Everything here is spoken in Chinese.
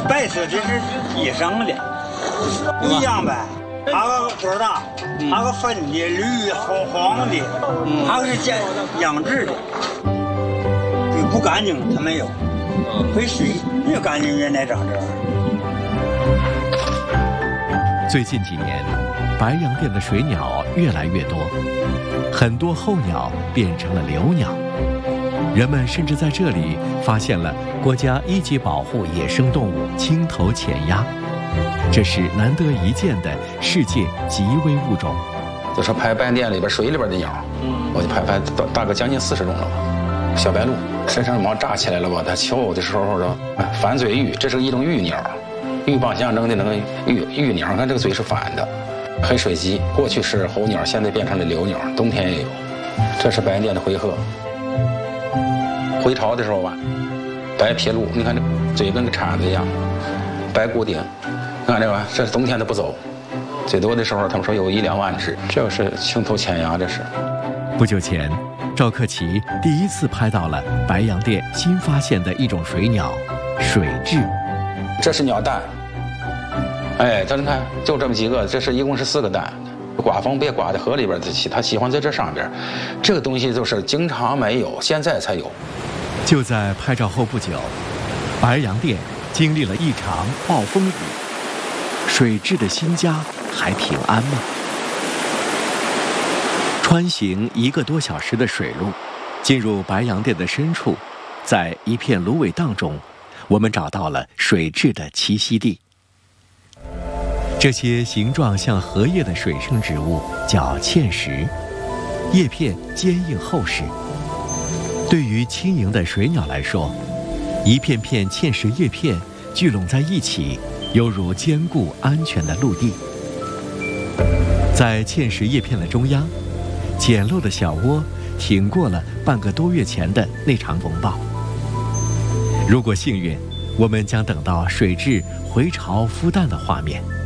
白色的是地上的，不一样呗。还有多大？还有粉的、绿、黄的，还有是养殖的。对，不干净它没有，会水越干净越耐长这玩意儿。最近几年，白洋淀的水鸟越来越多，很多候鸟变成了留鸟。人们甚至在这里发现了国家1级保护野生动物青头潜鸭，这是难得一见的世界极危物种。 就是拍白洋淀里边水里边的鸟，我就拍大概将近40种了吧。小白鹭身上毛炸起来了吧？它求偶的时候的反嘴鹬，这是一种鹬鸟，鹬蚌相争的那个鹬鸟，看这个嘴是反的。黑水鸡过去是候鸟，现在变成了留鸟，冬天也有。这是白洋淀的回鹤。回巢的时候吧，白撇鹭，你看这嘴跟个叉子一样，白骨顶，看这个，这冬天它不走，最多的时候他们说有1-2万只，这是青头潜鸭，这是。 不久前，赵克奇第一次拍到了白洋淀新发现的一种水鸟——水雉。 这是鸟蛋，哎，这你看就这么几个，这是一共是4个蛋。刮风别刮在河里边去，它喜欢在这上边。这个东西就是经常没有，现在才有。 就在拍照后不久，白洋淀经历了一场暴风雨，水雉的新家还平安吗？穿行1个多小时的水路，进入白洋淀的深处，在一片芦苇荡中，我们找到了水雉的栖息地。这些形状像荷叶的水生植物叫芡实，叶片坚硬厚实。对于轻盈的水鸟来说，一片片芡实叶片聚拢在一起，犹如坚固安全的陆地。在芡实叶片的中央，简陋的小窝挺过了半个多月前的那场风暴。如果幸运，我们将等到水雉回巢孵蛋的画面。